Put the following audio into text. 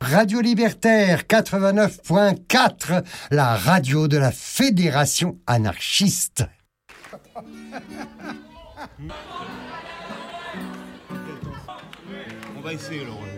Radio Libertaire 89.4, la radio de la Fédération anarchiste. On va essayer, Laurent.